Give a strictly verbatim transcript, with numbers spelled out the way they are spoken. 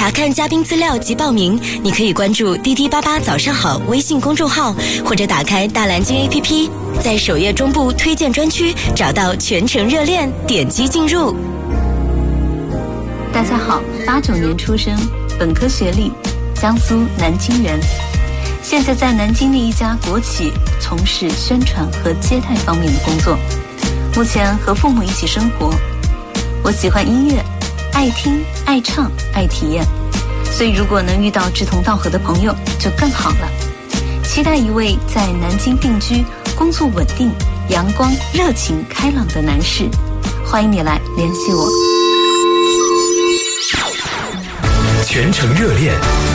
查看嘉宾资料及报名，你可以关注滴滴八八早上好微信公众号，或者打开大蓝鲸 A P P， 在首页中部推荐专区找到全程热恋，点击进入。 大家好，八九年出生，本科学历，江苏南京人，现在在南京的一家国企从事宣传和接待方面的工作，目前和父母一起生活。我喜欢音乐，爱听爱唱爱体验，所以如果能遇到志同道合的朋友就更好了。期待一位在南京定居、工作稳定、阳光热情开朗的男士，欢迎你来联系我。 全程热恋。